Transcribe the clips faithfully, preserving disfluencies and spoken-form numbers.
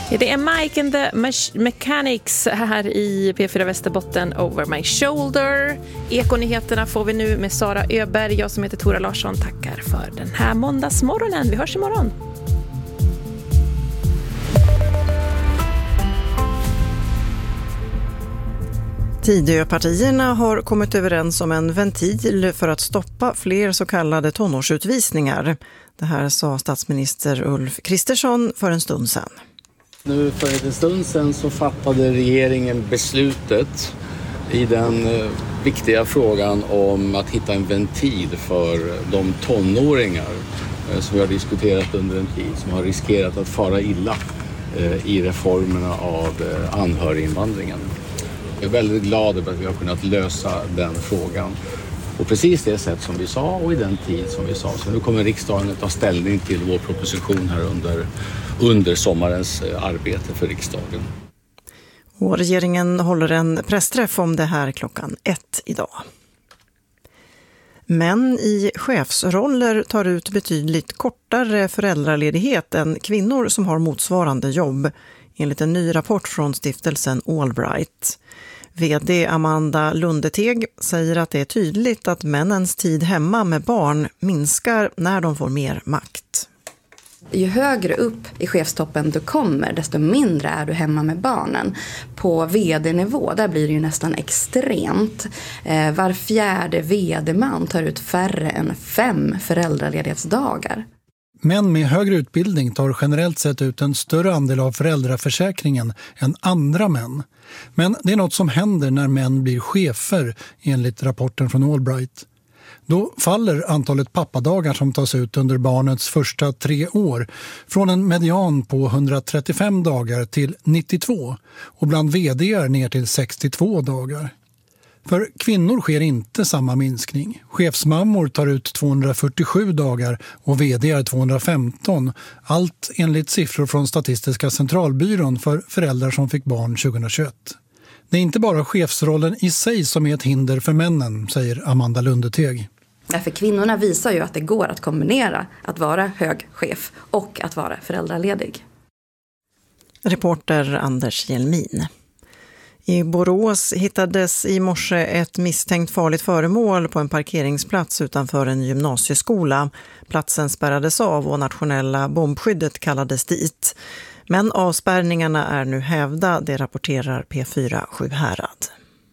Det är Mike and the Mechanics här i P fyra Västerbotten, Over My Shoulder. Ekonyheterna får vi nu med Sara Öberg. Jag som heter Tora Larsson tackar för den här måndagsmorgonen. Vi hörs imorgon. Tidöpartierna har kommit överens om en ventil för att stoppa fler så kallade tonårsutvisningar. Det här sa statsminister Ulf Kristersson för en stund sedan. Nu för en stund sedan så fattade regeringen beslutet i den eh, viktiga frågan om att hitta en ventil för de tonåringar eh, som vi har diskuterat under en tid, som har riskerat att fara illa eh, i reformerna av eh, anhöriginvandringen. Jag är väldigt glad över att vi har kunnat lösa den frågan på precis det sätt som vi sa och i den tid som vi sa. Så nu kommer riksdagen att ta ställning till vår proposition här under, under sommarens arbete för riksdagen. Och regeringen håller en pressträff om det här klockan ett idag. Män i chefsroller tar ut betydligt kortare föräldraledighet än kvinnor som har motsvarande jobb, enligt en ny rapport från stiftelsen Allbright. V D Amanda Lundeteg säger att det är tydligt att männens tid hemma med barn minskar när de får mer makt. Ju högre upp i chefstoppen du kommer, desto mindre är du hemma med barnen. På vd-nivå, där blir det ju nästan extremt. Eh, var fjärde vd-man tar ut färre än fem föräldraledighetsdagar. Män med högre utbildning tar generellt sett ut en större andel av föräldraförsäkringen än andra män. Men det är något som händer när män blir chefer, enligt rapporten från Allbright. Då faller antalet pappadagar som tas ut under barnets första tre år från en median på hundratrettiofem dagar till nittiotvå och bland vd:ar ner till sextiotvå dagar. För kvinnor sker inte samma minskning. Chefsmammor tar ut tvåhundrafyrtiosju dagar och vd:ar tvåhundrafemton. Allt enligt siffror från Statistiska centralbyrån för föräldrar som fick barn tjugohundratjugoett. Det är inte bara chefsrollen i sig som är ett hinder för männen, säger Amanda Lundeteg. För kvinnorna visar ju att det går att kombinera att vara hög chef och att vara föräldraledig. Reporter Anders Hjelmin. I Borås hittades i morse ett misstänkt farligt föremål på en parkeringsplats utanför en gymnasieskola. Platsen spärrades av och nationella bombskyddet kallades dit. Men avspärrningarna är nu hävda, det rapporterar P fyra Sjuhärad.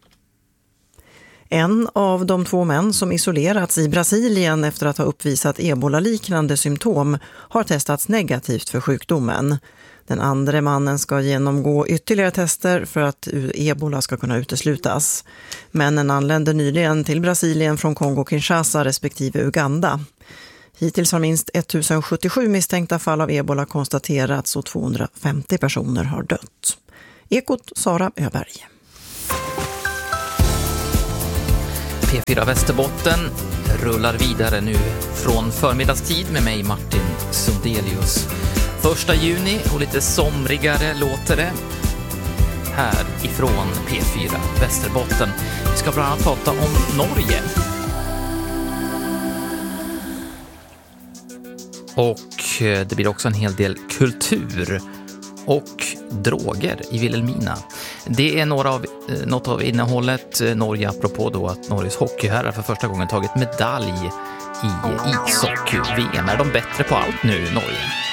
En av de två män som isolerats i Brasilien efter att ha uppvisat ebola-liknande symptom har testats negativt för sjukdomen. Den andra mannen ska genomgå ytterligare tester för att ebola ska kunna uteslutas. Männen anlände nyligen till Brasilien från Kongo-Kinshasa respektive Uganda. Hittills har minst ettusen sjuttiosju misstänkta fall av ebola konstaterats och tvåhundrafemtio personer har dött. Ekot Sara Öberg. P fyra Västerbotten rullar vidare nu från förmiddagstid med mig Martin Sundelius. Första juni och lite somrigare låter det här ifrån P fyra Västerbotten. Vi ska bland annat prata om Norge. Och det blir också en hel del kultur och droger i Vilhelmina. Det är några av, något av innehållet. Norge apropå då att Norges hockeyherrar för första gången tagit medalj i ishockey-V M. Är de bättre på allt nu, Norge?